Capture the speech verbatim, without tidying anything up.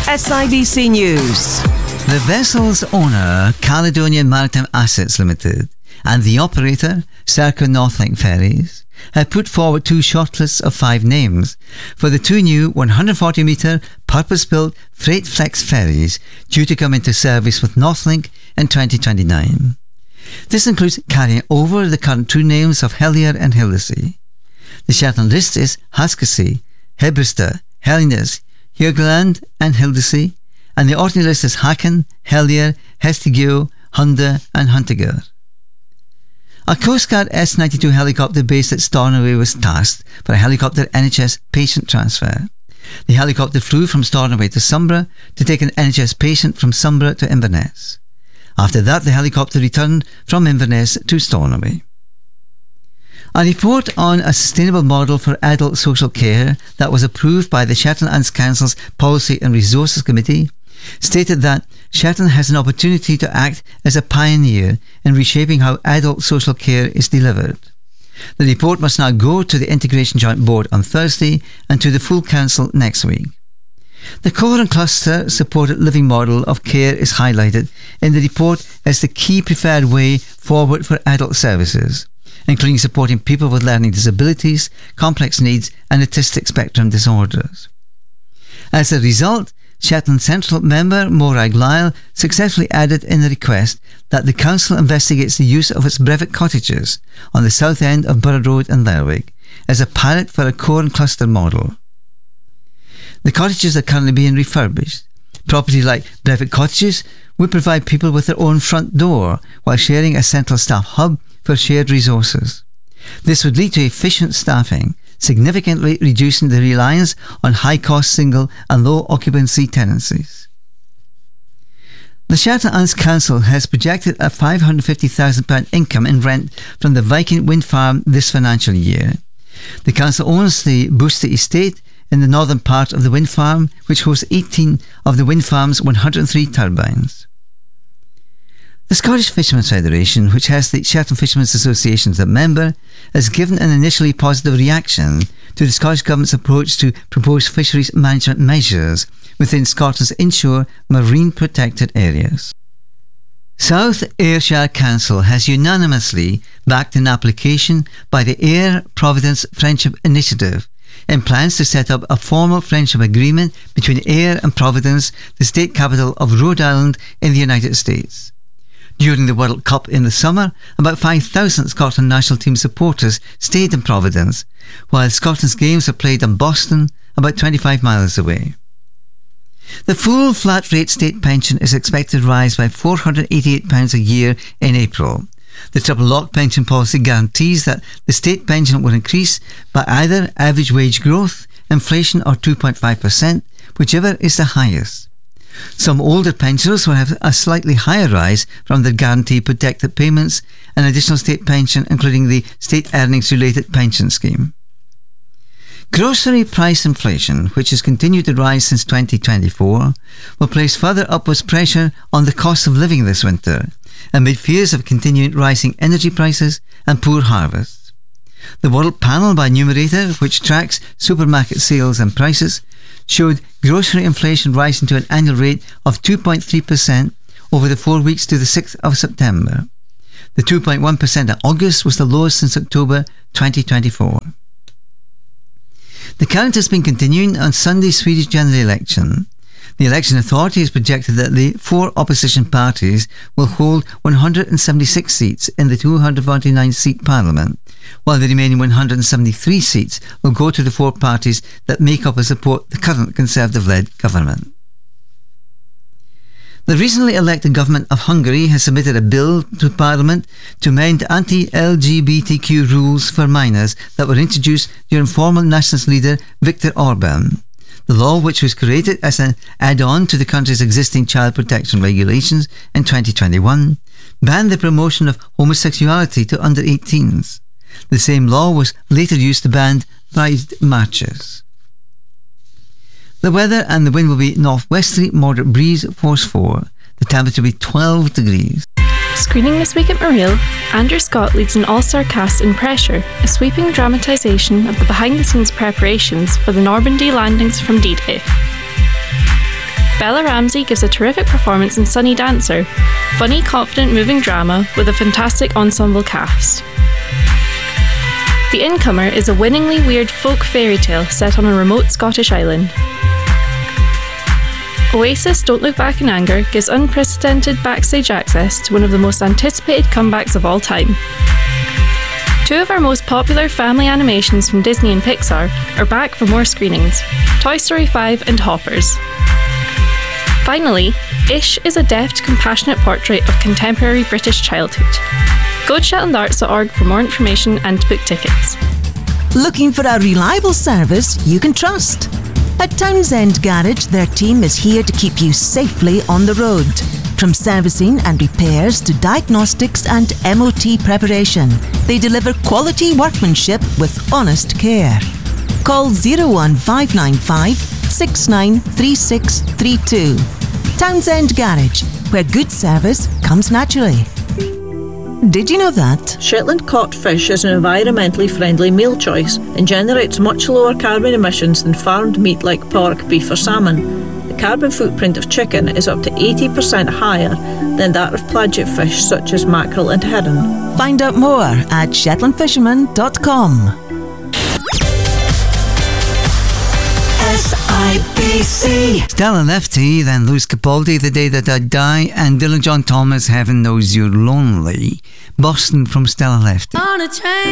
S I B C News. The vessel's owner, Caledonian Maritime Assets Limited, and the operator, Serco Northlink Ferries, have put forward two shortlists of five names for the two new one hundred forty metre purpose-built Freight Flex ferries due to come into service with Northlink in twenty twenty-nine. This includes carrying over the current two names of Helier and Hildesay. The Shetland list is Haskesay, Hebrister, Helines, Hugland and Hildesay, and the Orkney list is Haken, Helier, Hestigeo, Hunda and Huntiger. A Coast Guard S ninety-two helicopter based at Stornoway was tasked for a helicopter N H S patient transfer. The helicopter flew from Stornoway to Sombra to take an N H S patient from Sombra to Inverness. After that, the helicopter returned from Inverness to Stornoway. A report on a sustainable model for adult social care that was approved by the Shetland Lands Council's Policy and Resources Committee stated that Shetland has an opportunity to act as a pioneer in reshaping how adult social care is delivered. The report must now go to the Integration Joint Board on Thursday and to the full council next week. The core and cluster supported living model of care is highlighted in the report as the key preferred way forward for adult services, including supporting people with learning disabilities, complex needs and autistic spectrum disorders. As a result, Shetland Central member Morag Lyle successfully added in the request that the council investigates the use of its Brevet cottages on the south end of Burrow Road and Lerwick as a pilot for a core and cluster model. The cottages are currently being refurbished. Property like Brevet cottages would provide people with their own front door while sharing a central staff hub for shared resources. This would lead to efficient staffing, significantly reducing the reliance on high-cost single and low-occupancy tenancies. The Shetland Lands Council has projected a five hundred fifty thousand pounds income in rent from the Viking wind farm this financial year. The council owns the Boosty Estate in the northern part of the wind farm, which hosts eighteen of the wind farm's one hundred three turbines. The Scottish Fishermen's Federation, which has the Shetland Fishermen's Association as a member, has given an initially positive reaction to the Scottish Government's approach to proposed fisheries management measures within Scotland's inshore marine protected areas. South Ayrshire Council has unanimously backed an application by the Ayr Providence Friendship Initiative in plans to set up a formal friendship agreement between Ayr and Providence, the state capital of Rhode Island in the United States. During the World Cup in the summer, about five thousand Scotland national team supporters stayed in Providence, while Scotland's games were played in Boston, about twenty-five miles away. The full flat rate state pension is expected to rise by four hundred eighty-eight pounds a year in April. The triple lock pension policy guarantees that the state pension will increase by either average wage growth, inflation or two point five percent, whichever is the highest. Some older pensioners will have a slightly higher rise from their guaranteed protected payments and additional state pension, including the state earnings related pension scheme. Grocery price inflation, which has continued to rise since twenty twenty-four, will place further upwards pressure on the cost of living this winter, amid fears of continuing rising energy prices and poor harvests. The World Panel by Numerator, which tracks supermarket sales and prices, showed grocery inflation rising to an annual rate of two point three percent over the four weeks to the sixth of September. The two point one percent in August was the lowest since October twenty twenty-four. The count has been continuing on Sunday's Swedish general election. The election authority has projected that the four opposition parties will hold one hundred seventy-six seats in the two hundred forty-nine seat parliament, while the remaining one hundred seventy-three seats will go to the four parties that make up and support the current Conservative-led government. The recently elected government of Hungary has submitted a bill to Parliament to amend anti-L G B T Q rules for minors that were introduced during former nationalist leader Viktor Orban. The law, which was created as an add-on to the country's existing child protection regulations in twenty twenty-one, banned the promotion of homosexuality to under eighteens. The same law was later used to ban pride marches. The weather and the wind will be northwesterly, moderate breeze, force four. The temperature will be twelve degrees. Screening this week at Mareel, Andrew Scott leads an all-star cast in Pressure, a sweeping dramatisation of the behind-the-scenes preparations for the Normandy landings from D-Day. Bella Ramsey gives a terrific performance in Sunny Dancer, funny, confident, moving drama with a fantastic ensemble cast. The Incomer is a winningly weird folk fairy tale set on a remote Scottish island. Oasis Don't Look Back in Anger gives unprecedented backstage access to one of the most anticipated comebacks of all time. Two of our most popular family animations from Disney and Pixar are back for more screenings, Toy Story five and Hoppers. Finally, Ish is a deft, compassionate portrait of contemporary British childhood. Go to shetland arts dot org for more information and to book tickets. Looking for a reliable service you can trust? At Townsend Garage, their team is here to keep you safely on the road. From servicing and repairs to diagnostics and M O T preparation, they deliver quality workmanship with honest care. Call zero one five nine five, six nine three six three two. Townsend Garage, where good service comes naturally. Did you know that? Shetland caught fish is an environmentally friendly meal choice and generates much lower carbon emissions than farmed meat like pork, beef or salmon. The carbon footprint of chicken is up to eighty percent higher than that of pelagic fish such as mackerel and herring. Find out more at shetland fisherman dot com. S I B C. Stella Lefty, then Lewis Capaldi, The Day That I Die, and Dylan John Thomas, Heaven Knows You're Lonely. Boston from Stella Lefty. On a train.